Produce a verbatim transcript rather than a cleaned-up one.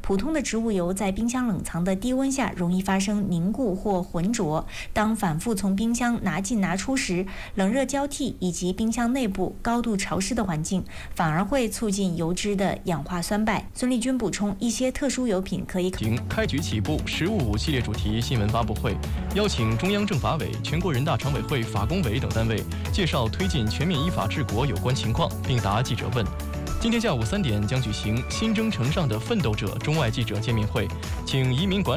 普通的植物油在冰箱冷藏的低温下容易发生凝固或浑浊，当反复从冰箱拿进拿出时，冷热交替以及冰箱内部高度潮湿的环境，反而会促进油脂的氧化酸败。孙立军补充，一些特殊油品可以开局起步十五五系列主题新闻发布会，邀请中央政法委、全国人大常委会法工委等单位介绍推进全面依法治国有关情况，并答记者问。今天下午三点将举行新征程上的奋斗者中外记者见面会，请移民管理